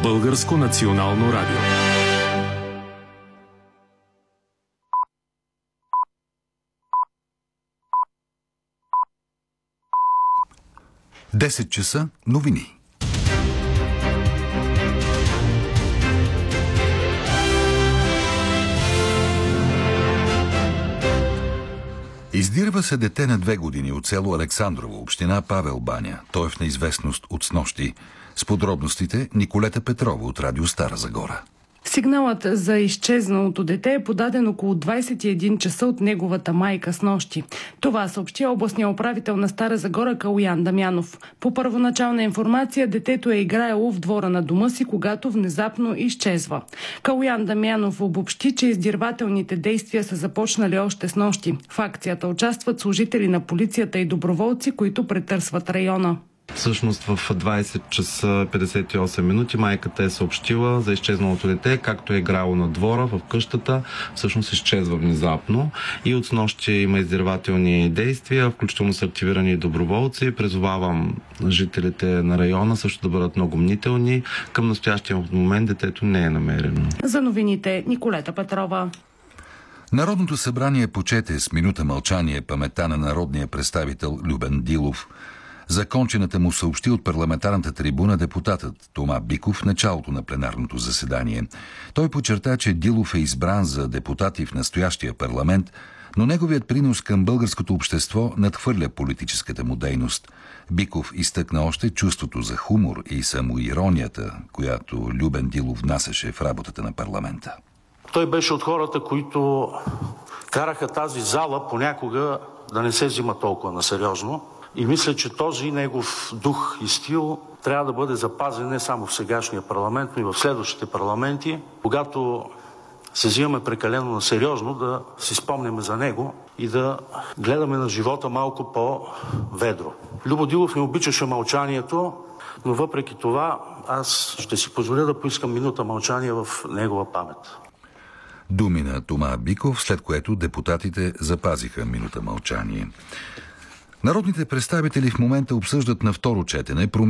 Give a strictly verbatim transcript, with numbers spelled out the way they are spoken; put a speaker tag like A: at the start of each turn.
A: Българско национално радио.
B: десет часа новини. Издирва се дете на две години от село Александрово, община Павел баня. Той е в неизвестност от снощи. С подробностите Николета Петрова от радио Стара Загора.
C: Сигналът за изчезналото дете е подаден около двадесет и един часа от неговата майка снощи. Това съобщи областния управител на Стара Загора Калоян Дамянов. По първоначална информация, детето е играело в двора на дома си, когато внезапно изчезва. Калоян Дамянов обобщи, че издирвателните действия са започнали още снощи. В акцията участват служители на полицията и доброволци, които претърсват района.
D: Всъщност в двадесет часа петдесет и осем минути майката е съобщила за изчезналото дете, както е играло на двора в къщата, всъщност изчезва внезапно и от снощи има издирвателни действия, включително са активирани и доброволци. Призовавам жителите на района също да бъдат много мнителни. Към настоящия момент детето не е намерено.
C: За новините Николета Петрова.
B: Народното събрание почете с минута мълчание паметта на народния представител Любен Дилов. Закончената му съобщи от парламентарната трибуна депутатът Тома Биков в началото на пленарното заседание. Той подчерта, че Дилов е избран за депутати в настоящия парламент, но неговият принос към българското общество надхвърля политическата му дейност. Биков изтъкна още чувството за хумор и самоиронията, която Любен Дилов внасяше в работата на парламента.
E: Той беше от хората, които караха тази зала понякога да не се взима толкова насериозно. И мисля, че този негов дух и стил трябва да бъде запазен не само в сегашния парламент, но и в следващите парламенти. Когато се взимаме прекалено на сериозно, да си спомняме за него и да гледаме на живота малко по-ведро. Любо Дилов не обичаше мълчанието, но въпреки това аз ще си позволя да поискам минута мълчание в негова памет.
B: Думи на Тома Биков, след което депутатите запазиха минута мълчание. Народните представители в момента обсъждат на второ четене